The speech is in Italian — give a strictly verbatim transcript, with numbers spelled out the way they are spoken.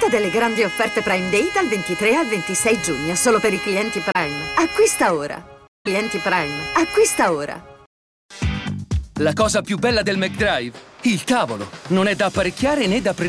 Approfitta delle grandi offerte Prime Day dal ventitré al ventisei giugno, solo per i clienti Prime. Acquista ora. Clienti Prime. Acquista ora. La cosa più bella del McDrive? Il tavolo. Non è da apparecchiare né da prendere.